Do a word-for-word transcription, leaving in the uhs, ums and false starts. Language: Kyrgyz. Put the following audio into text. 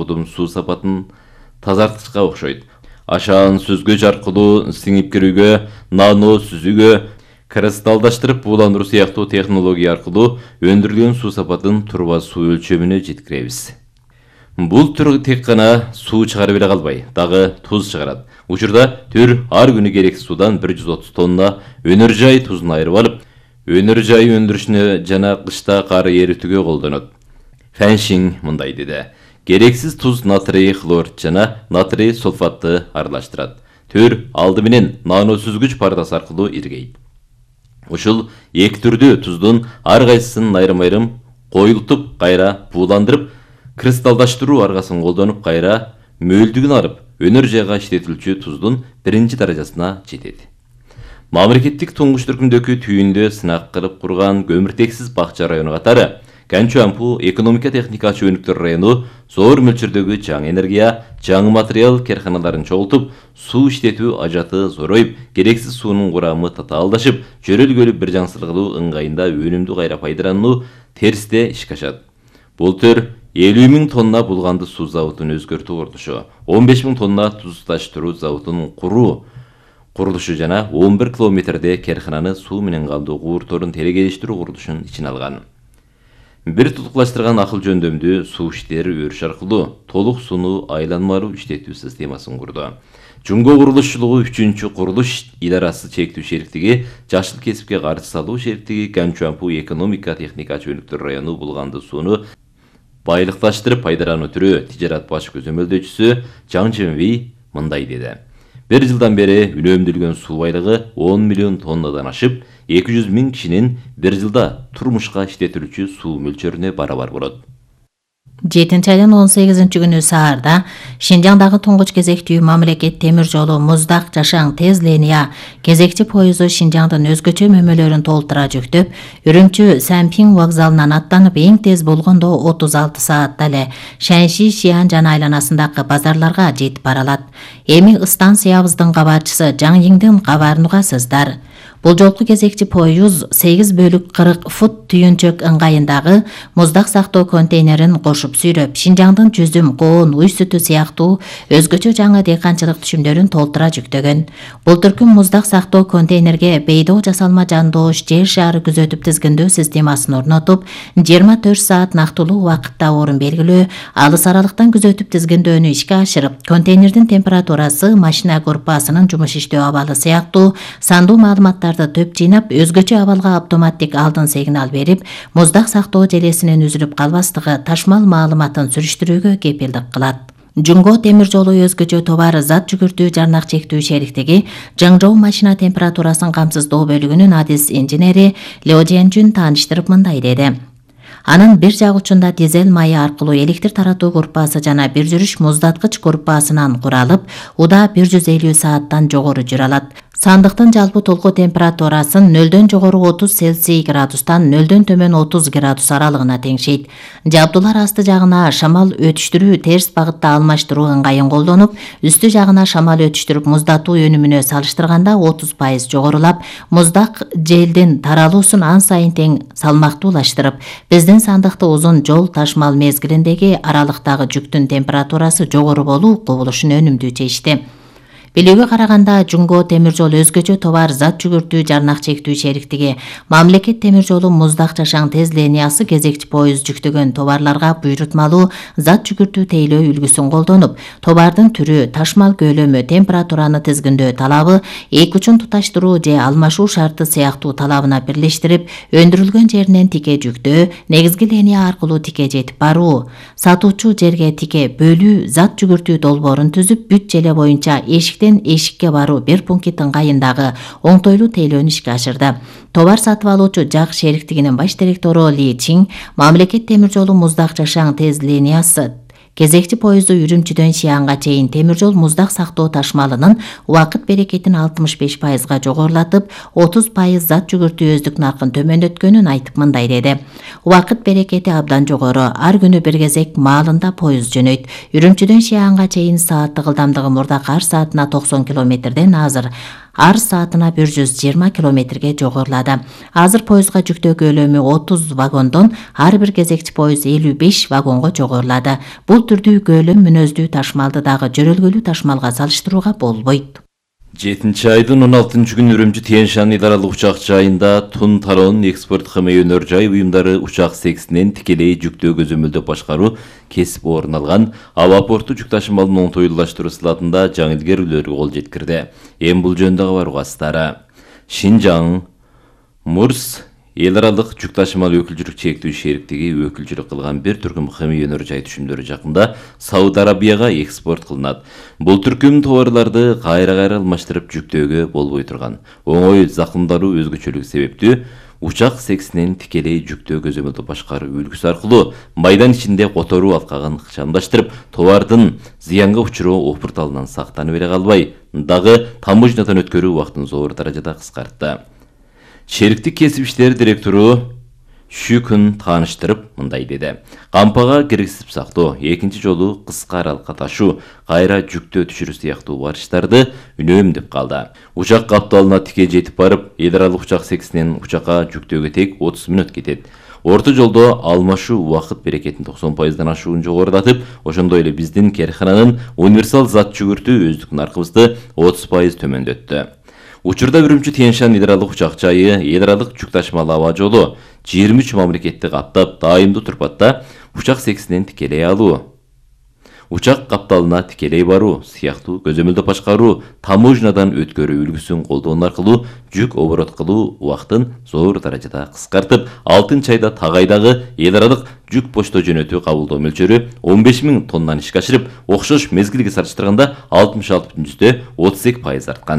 угудум суу сапатын тазартышка окшойт. Ашаан сүзгүч аркылуу сиңип кирүүгө, нано сүзүүгө, кристалдаштырып бууландыруу сыяктуу технология аркылуу өндүрүлгөн суу сапатын турба суу өлчөмүнө жеткиребиз. Бул түр тек гана суу чыгарып эле калбай, дагы туз чыгарат. Учурда түр ар күнү керексиз суудан бир жүз отуз тонна өнөр жай тузун айырып алып, өнөр жай өндүрүшүнө жана кышта кар эритүүгө колдонот. Фэншинг мындай деди: керексиз туз натрий хлор жана натрий сульфатты аралаштырат. Түр алды менен нано сүзгүч партасы аркылуу иргейт. Ушул эки түрдүү туздун ар кайсысын айрым-айрым коюлтуп, кайра бууландырып, кристалдаштыруу аргасын колдонуп, кайра мөлдүгүн арып, өнөр жайга иштетилчү туздун биринчи даражасына жетет. Мамлекеттик туңгуш түркүмдөгү түйүндө сынак кылып курган көмүртексиз бакча району катары Канчуампу экономика техникачы өнүктөр району зор мөлчөрдөгү жаңы энергия, жаңы материал керканаларын чогултуп, суу иштетүү ажаты зоройуп, керексиз суунун курамы татаалдашып, жөрөлгөлү бир жаңсыргылуу ыңгайында өнүмдү кайра пайдалануу терсте ишке ашат. Бул төр элүү миң тонна булганды суу заводун өзгөртүү курулушу, он беш миң тонна туз таштыруу заводунун куруу курулушу жана он бир километрде керкананы суу менен калдуу куурторун терегелештирүү курулушун ичине алган. Бир тутуклаштырган акыл жөндөмдүү суу иштери өрүш аркылуу толук сууну айланмалуу иштетүү системасын курду. Жумго курулушчулугу үчүнчү курулуш идарасы чектүү шериктиги жашыл кесипке каршы салуу шериктиги Канчуампу экономика техникачы өнүктөр району булганды сууну байлыкташтырып пайдалануу түрү тижарат баш көзөмөлдөөчүсү Жаң Ченвей мындай деди: бир жылдан бери үнөмдөлгөн суу байлыгы он миллион тоннадан ашып, эки жүз миң кишинин бир жылда турмушка иштетилүүчү суу мөлчөрүнө барабар болот. жетинчи айдын он сегизинчи күнү саарда Шинжаңдагы туңгуч кезектүү мамлекет темир жолу Муздак Жашаң тез линия кезекчи поезду Шинжаңдын өзгөчө мөмөлөрүн толтура жүктөп, Үрүмчү Сәнпиң вокзалынан аттанып, эң тез болгондо отуз алты саатта эле Шэньши Шиан жана айланасындагы базарларга жетип бара алат. Эми станциябыздын кабарчысы Жаң Йиңдин кабарын угасыздар. Бул жолку кезекчи поезд сегиз бөлүк кырк фут түйүнчөк ыңгайындагы муздак сактоо контейнерин кошуп сүйрөп, Шинжаңдын жүзүм, коон, уй сүтү сыяктуу өзгөчө жаңы дыйканчылык түшүмдөрүн толтура жүктөгөн. Бул түркүм муздак сактоо контейнерге бейдоо жасалма жандоош жер шары күзөтүп тизгиндөө системасын орнотуп, жыйырма төрт саат нактылуу убакытта орун белгилөө, алыс аралыктан күзөтүп тизгиндөөнү ишке ашырып, контейнердин температурасы, машина группасынын жумуш иштөө абалы сыяктуу сандуу маалыматтар төп жыйнап, өзгөчө абалга автоматтик алдын сигнал берип, муздак сактоо желесинин үзүлүп калбастыгы ташмал маалыматын сүрүштүрүүгө кепилдик кылат. Жумго темир жолу өзгөчө товар зат жүгүртүү жарнак чектүү шериктиги Жаңжоу машина температурасын камсыздоо бөлүгүнүн адис инженери Лё Жэнжүн тааныштырып мындай деди: Анын бир жак учунда дизель майы аркылуу электр таратуу группасы жана бир жүрүш муздаткыч группасынан куралып, уда бир жүз элүү сааттан жогору жүрө алат. Сандыктын жалпы толку температурасын нөлдөн жогору отуз Цельсий градустан нөлдөн төмөн отуз градус аралыгына теңшейт. Жабдуулар асты жагына шамал өтүштүрүү терс багытта алмаштыруу ыңгайын колдонуп, үстү жагына шамал өтүштүрүп муздатуу өнүмүнө салыштырганда отуз пайыз жогорулап, муздак желдин таралуусун ан сайын тең салмактуулаштырып, биздин сандыкты узун жол ташмал мезгилиндеги аралыктагы жүктүн температурасы жогору болуу кубулушун өнүмдүү чечти. Билүүгө караганда, Жумго темир жол өзгөчө товар зат жүгүртүү жарнак чектүү шериктиги мамлекет темир жолу Муздак Жашаң тез линиясы кезекчи поезд жүктөгөн товарларга буйрутмалуу зат жүгүртүү тейлөө үлгүсүн колдонуп, товардын түрү, ташмал көлөмү, температураны тизгиндөө талабы, эки учун туташтыруу же алмашуу шарты сыяктуу талабына бирлештирип, өндүрүлгөн жеринен тике жүктөө, негизги линия аркылуу тике жетип баруу, сатуучу жерге тике бөлүү, зат жүгүртүү долбоорун түзүп, бүт желе боюнча эшик эшикке баруу бир пункт ыңгайындагы оңтойлуу тейлөөнү ишке ашырды. Товар сатып алуучу жак шериктигинин баш директору Ли Чин мамлекет темир жолу Муздак Жашаң тез линиясы кезекчи поезду Үрүмчүдөн Шиянга чейин темир жол муздак сактоо ташмалынын убакыт берекетин алтымыш беш пайызга жогорулатып, отуз пайыз зат жүгүртүү өздүк наркын төмөндөткөнүн айтып мындай деди: Убакыт берекети абдан жогору, ар күнү бир кезек маалында поезд жөнөйт. Үрүмчүдөн Шиянга чейин сааттык ылдамдыгы мурда кар саатына токсон километрден азыр. ар саатына бир жүз жыйырма километрге жогорулады. Азыр поездга жүктөө көлөмү отуз вагондон ар бир кезекчи поезд элүү беш вагонго жогорулады. Бул түрдүү көлөм мүнөздүү ташмалды дагы жөрөлгөлүү ташмалга салыштырууга болбойт. жетинчи айдын он алтынчы күнү Үрүмчү Тянь-Шань эл аралык учак жайында Тун Тарон экспорт кыймыл өнөр жай уюмдары учак сексинен тикелей жүктөө көзөмөлдөп башкаруу кесип орун алган аба порту жүк ташымалын оңтойлаштыруу сылатында жаңы илгерүүлөргө кол жеткирди. Эми бул жөнүндө кабар угасыздары. Шинжаң Мурс эл аралык жүк ташымал өкүлчүлүк чектүү шериктиги өкүлчүлүк кылган бир түркүм кыймыл өнөр жай түшүмдөрү жакында Сауд Арабияга экспорт кылынат. Бул түркүм товарларды кайра-кайра алмаштырып жүктөөгө болбой турган оңой закымдаруу өзгөчөлүгү себептүү учак сексинен тикелей жүктөө көзөмөлдөп башкаруу үлгүсү аркылуу майдан ичинде которуу алкагын ыкчамдаштырып, товардын зыянга учуруу опурталынан сактанып эле калбай, дагы таможнядан өткөрүү убактын зор даражада кыскартты. Шериктик кесип иштери директору Шүкүн тааныштырып мындай деди. Кампага киргизип сактоо, экинчи жолу кыска аралыкка ташуу, кайра жүктөө түшүрүү сыяктуу барыштарды үнөмдөп калды. Учак капталына тике жетип барып, эл аралык учак сексинен учакка жүктөөгө тек отуз мүнөт кетет. Орто жолдо алмашуу убакыт берекетин токсон пайыздан ашуун жогорулатып, ошондой эле биздин керкананын универсал зат жүгүртүү өздүк наркыбызды отуз пайыз төмөндөттү. Учурда Үрүмчү Тянь-Шань эл аралык учак жайы, эл аралык жүк ташымал аба жолу жыйырма үч мамлекетти каптап, дайымдуу турпатта учак сексинен тикелей алуу, учак капталына тикелей баруу сыяктуу көзөмөлдөп башкаруу, таможнядан өткөрүү үлгүсүн колдонуу аркылуу жүк оборот кылуу убактын зор даражада кыскартып, алтынчы айда Тагайдагы эл аралык жүк почта жөнөтүү кабылдоо мөлчөрү он беш миң тоннаны ишке ашырып, окшош мезгилге салыштырганда алтымыш алты бүтүн жүздөн отуз эки пайыз арткан.